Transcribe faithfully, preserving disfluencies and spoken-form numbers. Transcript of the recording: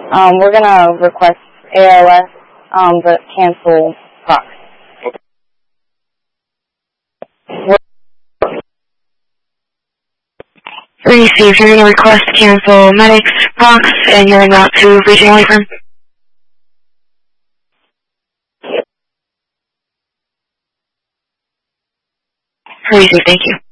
Um, we're going to request A L S, um, but cancel Prox. Received. You're going to request to cancel Medics, Prox, and you're en route to Regional Apron. Received. Thank you.